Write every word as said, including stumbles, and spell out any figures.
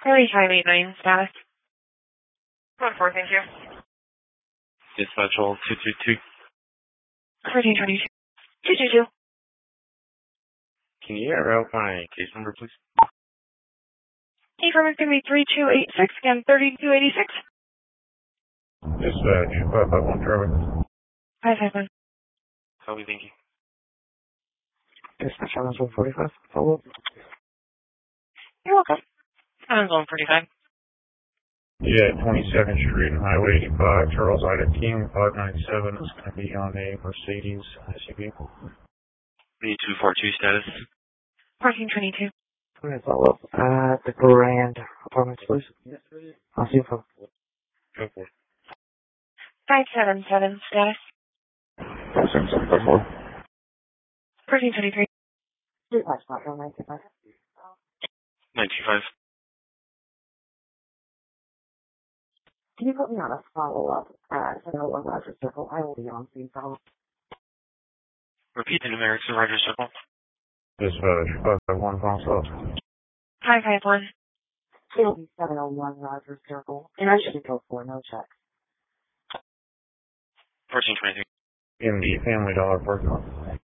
Charlie Charlie nine status. One four, thank you. Dispatch all two two two. Fourteen twenty-two. Two two two. Can you out my case number, please? Affirmative, gonna be three two eight six again, thirty two eighty six. Dispatch five five one traffic. Five five one. Copy, thank you. Dispatch seven one forty five. Follow up. You're welcome. I'm going pretty fine. Yeah, twenty-second Street and Highway eighty-five, Charles Ida King, five ninety-seven is going to be on a Mercedes S U V. B two four two status. Fourteen twenty two. I'm going to follow up at the Grand Apartments, please. I'll see you folks. Go for it. Five seven seven status. Five seven seven five four. Fourteen twenty three. Dispatch not from nine two five. nine two five. Can you put me on a follow-up at seven oh one Roger Circle? I will be on scene follow-up. Repeat the numerics of Roger Circle. Dispatch five five one consult. Five five one. It'll be seven oh one Roger Circle. And I should go for no check. Fourteen twenty three. In the Family Dollar parking lot.